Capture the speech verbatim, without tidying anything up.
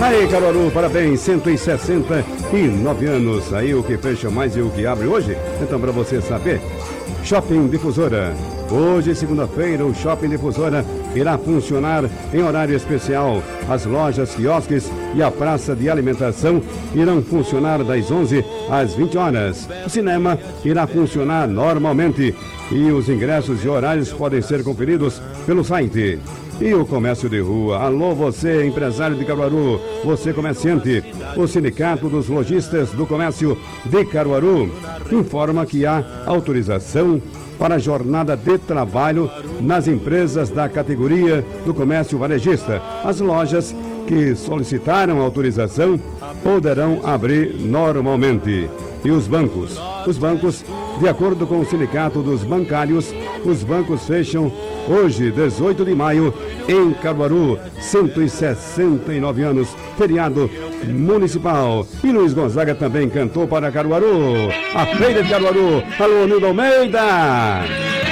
Aí, Caruaru, parabéns, cento e sessenta e nove anos. Aí o que fecha mais e o que abre hoje? Então, para você saber, Shopping Difusora. Hoje, segunda-feira, o Shopping Difusora irá funcionar em horário especial. As lojas, quiosques e a praça de alimentação irão funcionar das onze às vinte horas. O cinema irá funcionar normalmente e os ingressos e horários podem ser conferidos pelo site. E o comércio de rua. Alô, você, empresário de Caruaru, você comerciante. O Sindicato dos Lojistas do Comércio de Caruaru informa que há autorização para a jornada de trabalho nas empresas da categoria do comércio varejista. As lojas que solicitaram autorização poderão abrir normalmente. E os bancos? Os bancos, de acordo com o Sindicato dos Bancários, os bancos fecham hoje, dezoito de maio, em Caruaru, cento e sessenta e nove anos, feriado municipal. E Luiz Gonzaga também cantou para Caruaru. A Feira de Caruaru. Alô, Nildo Almeida!